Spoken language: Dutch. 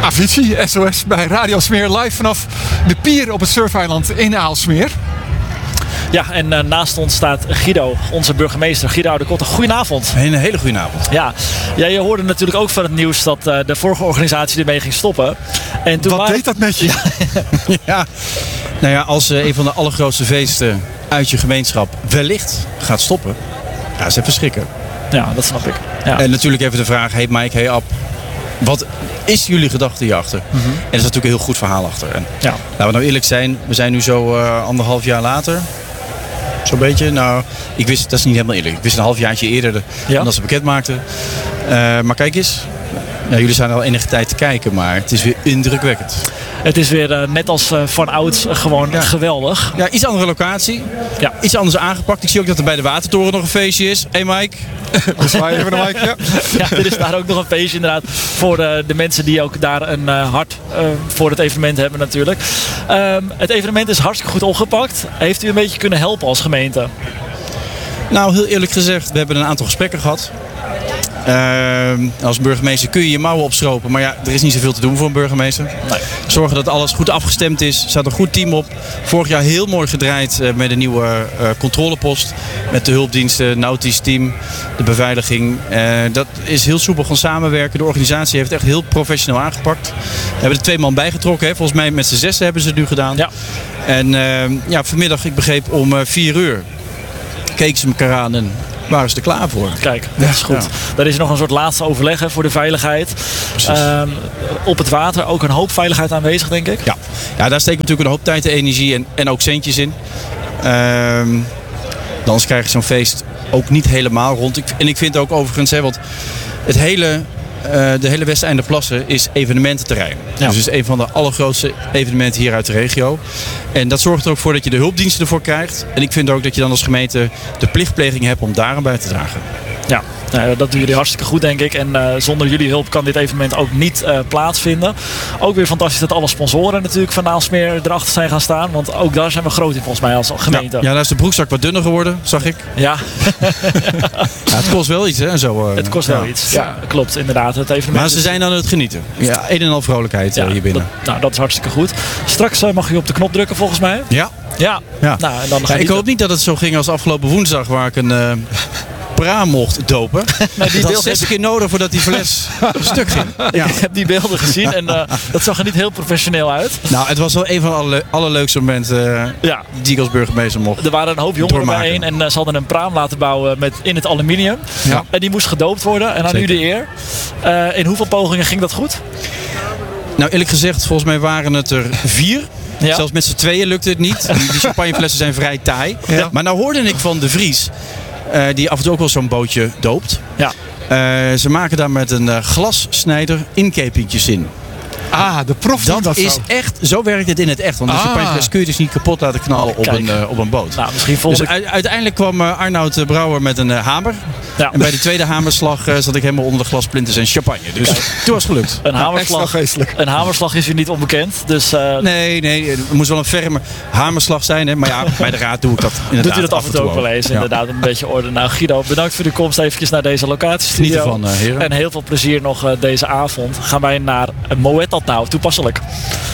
Avicii, SOS bij Radio Aalsmeer, live vanaf de pier op het surfeiland in Aalsmeer. Ja, en naast ons staat Guido, onze burgemeester, Guido de Kotter. Goedenavond. Een hele goede avond. Ja, je hoorde natuurlijk ook van het nieuws dat de vorige organisatie ermee ging stoppen. En toen Wat deed dat met je? Ja. Ja, nou ja, als een van de allergrootste feesten uit je gemeenschap wellicht gaat stoppen, ja, is even schrikken. Ja, dat snap ik. Ja. En natuurlijk even de vraag, hey Mike, hey Ab, wat is jullie gedachte hierachter? En er is natuurlijk een heel goed verhaal achter. En Ja. laten we nou eerlijk zijn, we zijn nu zo 1,5 jaar later. Zo'n beetje. Nou, ik wist, dat is niet helemaal eerlijk. Ik wist een halfjaartje eerder dan dat ze bekend maakten. Maar kijk eens. Nou, jullie zijn al enige tijd te kijken, maar het is weer indrukwekkend. Het is weer net als van ouds gewoon geweldig. Ja, iets andere locatie. Ja. Iets anders aangepakt. Ik zie ook dat er bij de Watertoren nog een feestje is. Hey Mike. Dus waar even de mic, ja. Ja, er is daar ook nog een feestje inderdaad voor de mensen die ook daar een hart voor het evenement hebben natuurlijk. Het evenement is hartstikke goed opgepakt. Heeft u een beetje kunnen helpen als gemeente? Nou, heel eerlijk gezegd, we hebben een aantal gesprekken gehad. Als burgemeester kun je je mouwen opstropen. Maar ja, er is niet zoveel te doen voor een burgemeester. Nee. Zorgen dat alles goed afgestemd is. Er staat een goed team op. Vorig jaar heel mooi gedraaid met een nieuwe controlepost. Met de hulpdiensten, nautisch team, de beveiliging. Dat is heel soepel gaan samenwerken. De organisatie heeft het echt heel professioneel aangepakt. We hebben er 2 man bijgetrokken. Hè. Volgens mij met z'n 6 hebben ze het nu gedaan. Ja. En vanmiddag, ik begreep om 4 uur, keken ze elkaar aan en waren ze er klaar voor. Kijk, dat is goed. Er is nog een soort laatste overleg voor de veiligheid. Op het water ook een hoop veiligheid aanwezig, denk ik. Ja, daar steken natuurlijk een hoop tijd en energie en ook centjes in. Anders krijg je zo'n feest ook niet helemaal rond. En ik vind ook overigens, want de hele Westeinderplassen is evenemententerrein. Ja. Dus het is een van de allergrootste evenementen hier uit de regio. En dat zorgt er ook voor dat je de hulpdiensten ervoor krijgt. En ik vind ook dat je dan als gemeente de plichtpleging hebt om daar aan bij te dragen. Ja, dat doen jullie hartstikke goed, denk ik. En zonder jullie hulp kan dit evenement ook niet plaatsvinden. Ook weer fantastisch dat alle sponsoren natuurlijk van Aalsmeer erachter zijn gaan staan. Want ook daar zijn we groot in volgens mij als gemeente. Ja, daar is de broekzak wat dunner geworden, zag ik. Ja. Ja, het kost wel iets, hè? Zo, het kost wel iets. Ja, klopt, inderdaad. Het evenement maar ze zijn aan het genieten. Ja, een en al vrolijkheid hier binnen. Dat is hartstikke goed. Straks mag u op de knop drukken volgens mij. Ja. Ja. Nou, en dan ik hoop niet dat het zo ging als afgelopen woensdag, waar ik een praam mocht dopen. Die dat 6 keer nodig voordat die fles stuk ging. Ja. Ik heb die beelden gezien en dat zag er niet heel professioneel uit. Nou, het was wel een van de allerleukste momenten die ik als burgemeester mocht. Er waren een hoop jongeren bijeen en ze hadden een praam laten bouwen in het aluminium. Ja. En die moest gedoopt worden en aan u de eer. In hoeveel pogingen ging dat goed? Nou, eerlijk gezegd, volgens mij waren het er 4. Ja. Zelfs met z'n tweeën lukte het niet. Die champagneflessen zijn vrij taai. Ja. Maar nou hoorde ik van De Vries, die af en toe ook wel zo'n bootje doopt. Ja. Ze maken daar met een glassnijder inkepingjes in. Ah, de prof doet dat is zo. echt, zo werkt het in het echt. Want een champagnefles kun je dus niet kapot laten knallen op een boot. Nou, misschien dus uiteindelijk kwam Arnoud Brouwer met een hamer. Ja. En bij de tweede hamerslag zat ik helemaal onder de glasplinters en champagne. Dus toen was het gelukt. Een hamerslag is u niet onbekend. Dus, Nee, het moest wel een ferme hamerslag zijn. Hè? Maar ja, bij de raad doe ik dat inderdaad. Doet u dat af en toe ook wel eens. Inderdaad, een beetje orde. Nou, Guido, bedankt voor de komst eventjes naar deze locatiestudio. Geniet ervan, heren. En heel veel plezier nog deze avond. Gaan wij naar Moet dat nou? Toepasselijk.